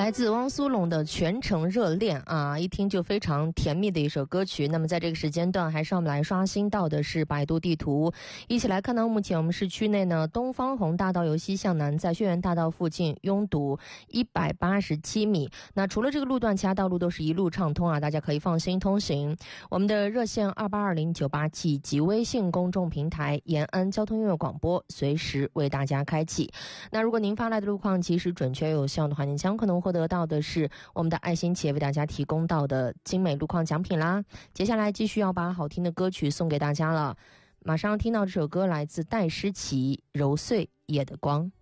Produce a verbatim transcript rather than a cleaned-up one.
来自汪苏泷的全程热恋啊，一听就非常甜蜜的一首歌曲。那么在这个时间段，还是让我们来刷新到的是百度地图，一起来看到目前我们市区内呢，东方红大道由西向南，在轩辕大道附近拥堵一百八十七米。那除了这个路段，其他道路都是一路畅通啊，大家可以放心通行。我们的热线二八二零九八七及微信公众平台延安交通音乐广播，随时为大家开启。那如果您发来的路况及时准确有效的话，您将可能获得到的是我们的爱心企业为大家提供到的精美路况奖品啦。接下来继续要把好听的歌曲送给大家了，马上听到这首歌来自戴诗琪《揉碎夜的光》。